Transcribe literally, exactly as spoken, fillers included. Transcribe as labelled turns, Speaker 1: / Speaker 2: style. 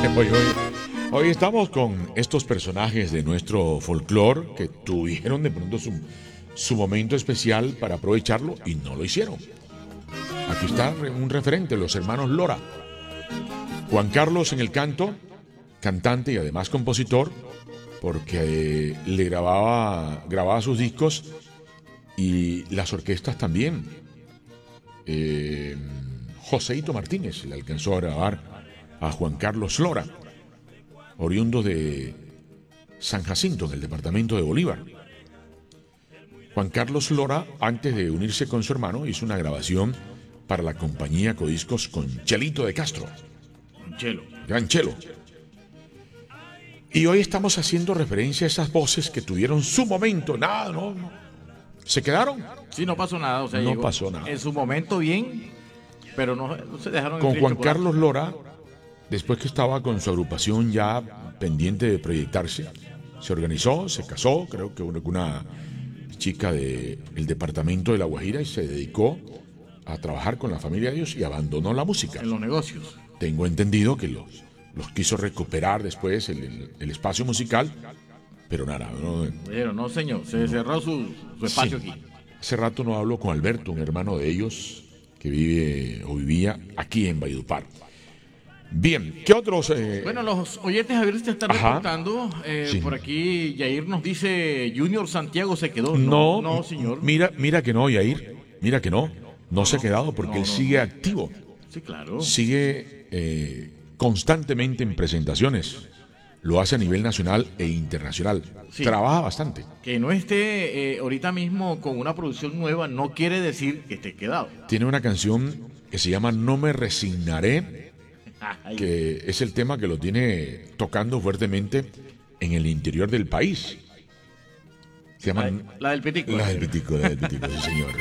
Speaker 1: Hoy, hoy, hoy estamos con estos personajes de nuestro folclore que tuvieron de pronto su, su momento especial para aprovecharlo y no lo hicieron. Aquí está un referente, los hermanos Lora. Juan Carlos en el canto, cantante y además compositor, porque eh, le grababa, grababa sus discos y las orquestas también. Eh, Joseito Martínez le alcanzó a grabar a Juan Carlos Lora, oriundo de San Jacinto, en el departamento de Bolívar. Juan Carlos Lora, antes de unirse con su hermano, hizo una grabación para la compañía Codiscos con Chelito de Castro.
Speaker 2: Chelo.
Speaker 1: Gran Chelo. Y hoy estamos haciendo referencia a esas voces que tuvieron su momento. Nada, no, no. ¿Se quedaron?
Speaker 2: Sí, no pasó nada. O sea,
Speaker 1: No
Speaker 2: llegó
Speaker 1: pasó nada.
Speaker 2: En su momento bien, pero no, no se dejaron
Speaker 1: Con
Speaker 2: influir
Speaker 1: Juan
Speaker 2: chocolate.
Speaker 1: Carlos Lora, después que estaba con su agrupación ya pendiente de proyectarse, se organizó, se casó, creo que una, una chica del departamento de La Guajira, y se dedicó a trabajar con la familia de ellos y abandonó la música.
Speaker 2: En los negocios.
Speaker 1: Tengo entendido que los, los quiso recuperar después el, el, el espacio musical, pero nada. No,
Speaker 2: Pero no, señor, se cerró su, su espacio
Speaker 1: sí.
Speaker 2: aquí.
Speaker 1: Hace rato no hablo con Alberto, un hermano de ellos que vive o vivía aquí en Valledupar. Bien, ¿qué otros? Eh...
Speaker 2: Bueno, los oyentes a ver si te están
Speaker 1: Ajá.
Speaker 2: reportando. Eh,
Speaker 1: Sí.
Speaker 2: Por aquí Yair nos dice Junior Santiago se quedó.
Speaker 1: No,
Speaker 2: No, no, señor.
Speaker 1: Mira, mira que no, Yair. Mira que no. No se ha quedado porque
Speaker 2: no,
Speaker 1: él
Speaker 2: no.
Speaker 1: sigue activo.
Speaker 2: Sí, claro.
Speaker 1: Sigue eh, constantemente en presentaciones. Lo hace a nivel nacional e internacional.
Speaker 2: Sí.
Speaker 1: Trabaja bastante.
Speaker 2: Que no esté eh, ahorita mismo con una producción nueva no quiere decir que esté quedado.
Speaker 1: Tiene una canción que se llama No me resignaré,
Speaker 2: Ay,
Speaker 1: que es el tema que lo tiene tocando fuertemente en el interior del país. Se llama
Speaker 2: la, la del pitico.
Speaker 1: La del Pitico, la del Pitico, sí señor.